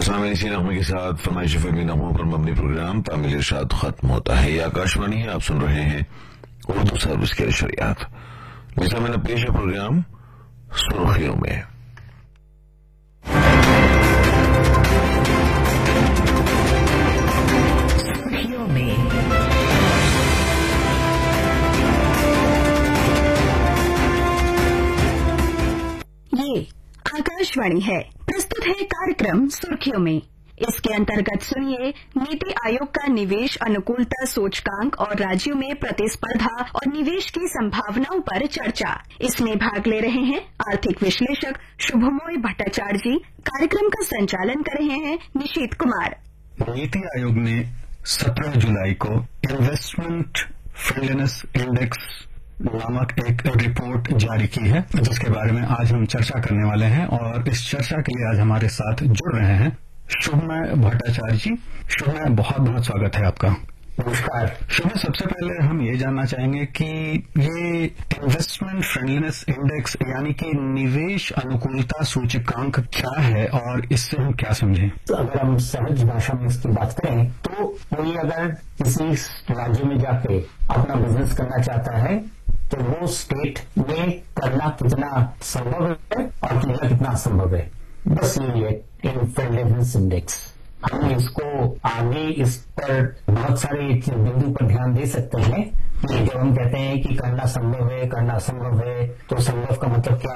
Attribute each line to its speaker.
Speaker 1: अस्सलाम वालेकुम के साथ फरमाइश फिल्मी नमों पर मबनी प्रोग्राम तामिल इरशाद खत्म होता है। ये आकाशवाणी है, आप सुन रहे हैं उर्दू सर्विस के नशरियात। जैसा मैंने पेश है प्रोग्राम सुर्खियों में।
Speaker 2: ये आकाशवाणी है, प्रस्तुत है कार्यक्रम सुर्खियों में। इसके अंतर्गत सुनिए नीति आयोग का निवेश अनुकूलता सूचकांक और राज्यों में प्रतिस्पर्धा और निवेश की संभावनाओं पर चर्चा। इसमें भाग ले रहे हैं आर्थिक विश्लेषक शुभमोय भट्टाचार्य जी। कार्यक्रम का संचालन कर रहे हैं निशीत कुमार।
Speaker 3: नीति आयोग ने 17 जुलाई को इन्वेस्टमेंट फ्रेंडलीनेस इंडेक्स नामक एक रिपोर्ट जारी की है, जिसके बारे में आज हम चर्चा करने वाले हैं। और इस चर्चा के लिए आज हमारे साथ जुड़ रहे हैं शुभमय भट्टाचार्य जी। शुभमय, बहुत बहुत स्वागत है आपका।
Speaker 4: नमस्कार।
Speaker 3: शुभमय, सबसे पहले हम ये जानना चाहेंगे कि ये इन्वेस्टमेंट फ्रेंडलीनेस इंडेक्स यानी कि निवेश अनुकूलता सूचकांक क्या है और इससे हम क्या समझें?
Speaker 4: तो अगर हम सहज भाषा में इसकी बात करें तो कोई अगर किसी राज्य में जाके अपना बिजनेस करना चाहता है तो वो स्टेट में करना कितना संभव है और कितना असंभव है, बस यही है फ्रेंडलीनेस इंडेक्स। हम इसको आगे इस पर बहुत सारे बिंदु पर ध्यान दे सकते हैं कि जब हम कहते हैं कि करना संभव है, करना असंभव है, तो संभव का मतलब क्या